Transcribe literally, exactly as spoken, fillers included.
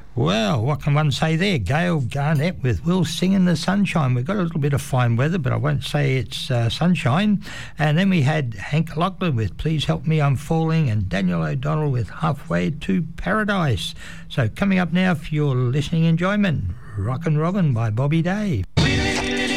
Well, what can one say there? Gail Garnett with We'll Sing in the Sunshine. We've got a little bit of fine weather, but I won't say it's uh, sunshine. And then we had Hank Lachlan with Please Help Me, I'm Falling, and Daniel O'Donnell with Halfway to Paradise. So coming up now for your listening enjoyment, Rockin' Robin by Bobby Day.